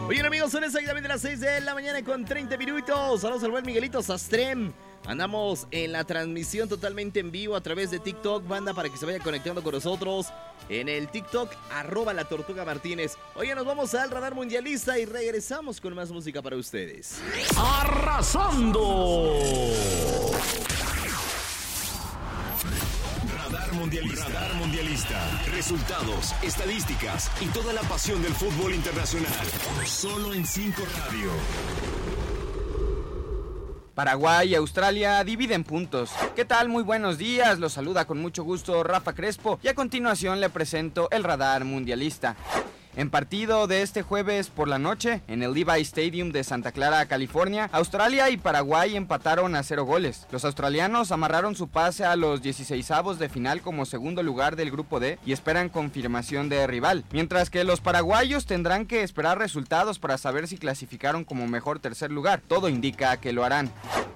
Oigan, amigos, son exactamente las 6 de la mañana con 30 minutos. Saludos al buen Miguelito Sastrem. Andamos en la transmisión totalmente en vivo a través de TikTok, banda, para que se vaya conectando con nosotros en el TikTok, @latortugamartínez. Oigan, nos vamos al Radar Mundialista y regresamos con más música para ustedes. ¡Arrasando! Radar Mundialista. Resultados, estadísticas y toda la pasión del fútbol internacional. Solo en 5 Radio. Paraguay y Australia dividen puntos. ¿Qué tal? Muy buenos días. Los saluda con mucho gusto Rafa Crespo y a continuación le presento el Radar Mundialista. En partido de este jueves por la noche, en el Levi Stadium de Santa Clara, California, Australia y Paraguay empataron a 0 goles. Los australianos amarraron su pase a los 16avos de final como segundo lugar del grupo D y esperan confirmación de rival, mientras que los paraguayos tendrán que esperar resultados para saber si clasificaron como mejor tercer lugar. Todo indica que lo harán.